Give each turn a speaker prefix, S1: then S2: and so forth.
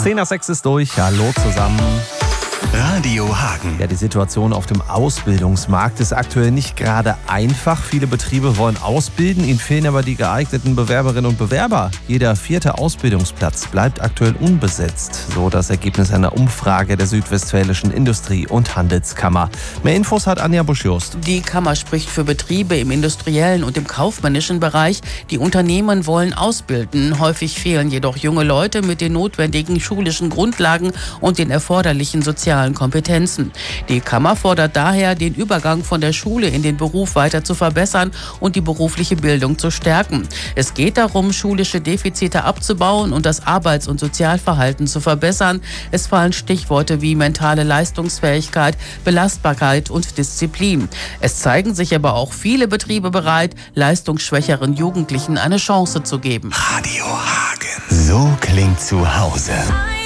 S1: 10:06 ist durch. Hallo zusammen.
S2: Radio Hagen.
S1: Ja, die Situation auf dem Ausbildungsmarkt ist aktuell nicht gerade einfach. Viele Betriebe wollen ausbilden, ihnen fehlen aber die geeigneten Bewerberinnen und Bewerber. Jeder 4. Ausbildungsplatz bleibt aktuell unbesetzt. So das Ergebnis einer Umfrage der Südwestfälischen Industrie- und Handelskammer. Mehr Infos hat Anja Busch-Just.
S3: Die Kammer spricht für Betriebe im industriellen und im kaufmännischen Bereich. Die Unternehmen wollen ausbilden. Häufig fehlen jedoch junge Leute mit den notwendigen schulischen Grundlagen und den erforderlichen sozialen Kompetenzen. Die Kammer fordert daher, den Übergang von der Schule in den Beruf weiter zu verbessern und die berufliche Bildung zu stärken. Es geht darum, schulische Defizite abzubauen und das Arbeits- und Sozialverhalten zu verbessern. Es fallen Stichworte wie mentale Leistungsfähigkeit, Belastbarkeit und Disziplin. Es zeigen sich aber auch viele Betriebe bereit, leistungsschwächeren Jugendlichen eine Chance zu geben.
S2: Radio Hagen. So klingt zu Hause.